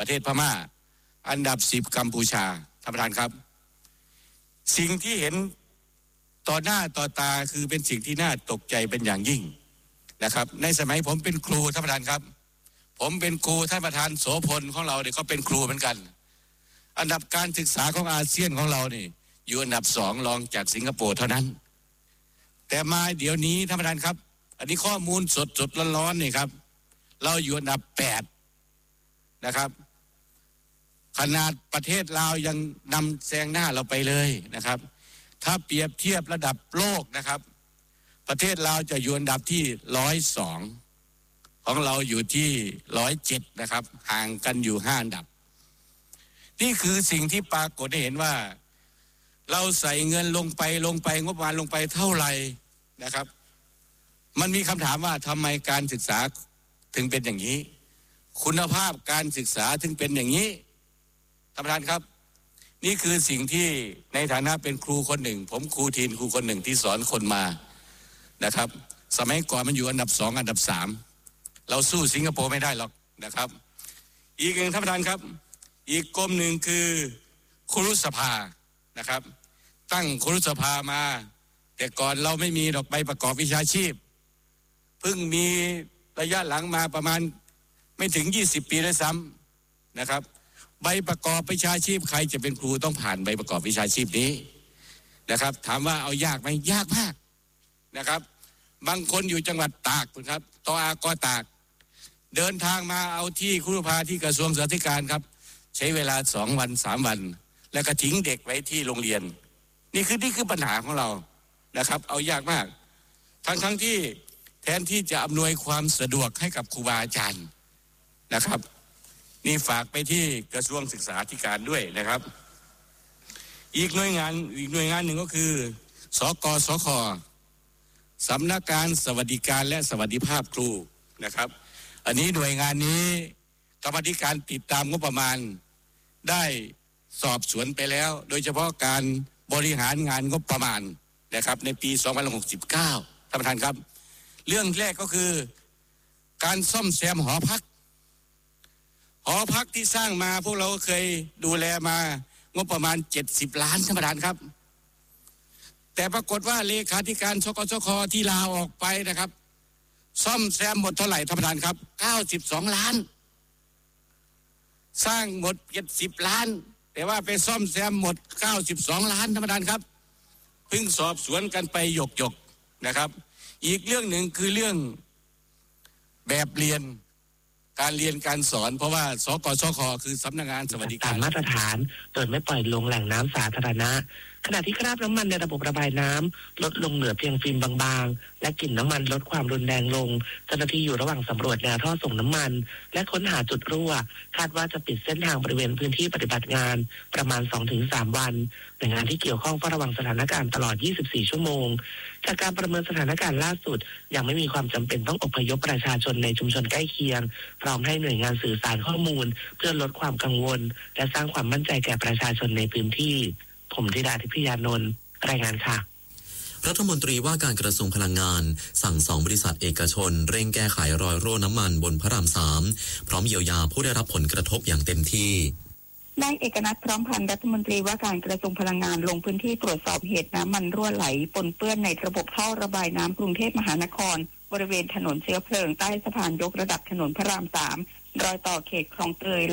ประเทศพม่าอันดับ10กัมพูชาท่านประธานครับสิ่งที่เห็นต่อหน้าต่อตาคือเป็นสิ่งที่น่าตกใจเป็นอย่างยิ่งนะครับในสมัยผมเป็นครูท่านประธานครับผมเป็นครูท่านประธานโสพลของเราเนี่ยก็เป็นครูเหมือนกันอันดับการศึกษาของอาเซียนของเรานี่อยู่อันดับ2รองจากสิงคโปร์เท่านั้นแต่มาเดี๋ยวนี้ท่านประธานครับอันนี้ข้อมูลสดๆร้อนๆนี่ครับเราอยู่อันดับ8นะครับขนาดประเทศลาวยังนำแซงหน้าเราไปเลยนะครับถ้าเปรียบเทียบระดับโลกนะครับประเทศลาวจะอยู่อันดับที่102ของเราอยู่ที่107นะครับห่างกันอยู่5อันดับนี่คือสิ่งที่ปรากฏให้เห็นว่าเราใส่เงินลงไปงบประมาณลงไปเท่าไหร่นะครับมันมีคำถามว่าทำไมการศึกษาถึงเป็นอย่างนี้คุณภาพการศึกษาถึงเป็นอย่างนี้ท่านประธานครับนี่คือสิ่งที่ในฐานะเป็นครูคนหนึ่งผมครูทีนครูคนหนึ่งที่สอนคนมานะครับสมัยก่อนมันอยู่อันดับ2อันดับ3เราสู้สิงคโปร์ไม่ได้หรอกนะครับอีกหนึ่งท่านประธานครับอีกกรมหนึ่งคือครุสภานะครับตั้งครุสภามาแต่ก่อนเราไม่มีดอกใบประกอบวิชาชีพเพิ่งมีระยะหลังมาประมาณไม่ถึง20ปีด้วยซ้ำนะครับใบประกอบวิชาชีพใครจะเป็นครูต้องผ่านใบประกอบวิชาชีพนี้นะครับถามว่าเอายากไหมยากมากนะครับบางคนอยู่จังหวัดตากครับตอตากเดินทางมาเอาที่ครุสภาที่กระทรวงศึกษาธิการครับใช้เวลา2 วัน 3 วันแล้วก็ทิ้งเด็กไว้ที่โรงเรียนนี่คือปัญหาของเรานะครับเอายากมากทั้งที่แทนที่จะอำนวยความสะดวกให้กับครูบาอาจารย์นะครับนี่ฝากไปที่กระทรวงศึกษาธิการด้วยนะครับอีกหน่วยงานหนึ่งก็คือสกสคสำนักงานสวัสดิการและสวัสดิภาพครูนะครับอันนี้หน่วยงานนี้กรรมธิการติดตามงบประมาณได้สอบสวนไปแล้วโดยเฉพาะการบริหารงานงบประมาณนะครับในปี2569ท่านประธานครับเรื่องแรกก็คือการซ่อมแซมหอพักที่สร้างมาพวกเราเคยดูแลมางบประมาณ70 ล้านท่านประธานครับแต่ปรากฏว่าเลขาธิการสกสคที่ลาออกไปนะครับซ่อมแซมหมดเท่าไหร่ท่านประธานครับ92 ล้านสร้างหมด70 ล้านแต่ว่าไปซ่อมแซมหมด92 ล้านท่านประธานครับเพิ่งสอบสวนกันไปหยกนะครับอีกเรื่องหนึ่งคือเรื่องแบบเรียนการเรียนการสอนเพราะว่าสกสคคือสำนักงานสวัสดิการมาตรฐานโดยไม่ปล่อยลงแหล่งน้ำสาธารณะขณะที่คราบน้ำมันในระบบระบายน้ำลดลงเหลือเพียงฟิล์มบางๆและกลิ่นน้ำมันลดความรุนแรงลงเจ้าหน้าที่อยู่ระหว่างสำรวจแนวท่อส่งน้ำมันและค้นหาจุดรั่วคาดว่าจะปิดเส้นทางบริเวณพื้นที่ปฏิบัติงานประมาณ 2-3 วันหน่วยงานที่เกี่ยวข้องเฝ้าระวังสถานการณ์ตลอด24 ชั่วโมงจากการประเมินสถานการณ์ล่าสุดยังไม่มีความจำเป็นต้องอพยพประชาชนในชุมชนใกล้เคียงพร้อมให้หน่วยงานสื่อสารข้อมูลเพื่อลดความกังวลและสร้างความมั่นใจแก่ประชาชนในพื้นที่ผมธิดาทิพยานนท์รายงานค่ะรัฐมนตรีว่าการกระทรวงพลังงานสั่ง2 บริษัทเอกชนเร่งแก้ไขรอยรั่วน้ำมันบนพระราม3พร้อมเยียวยาผู้ได้รับผลกระทบอย่างเต็มที่นายเอกนัทพร้อมพันธ์รัฐมนตรีว่าการกระทรวงพลังงานลงพื้นที่ตรวจสอบเหตุน้ำมันรั่วไหลปนเปื้อนในระบบท่อระบายน้ำกรุงเทพมหานครบริเวณถนนเชื้อเพลิงใต้สะพานยกระดับถนนพระราม3รอยต่อเขตคลองเตย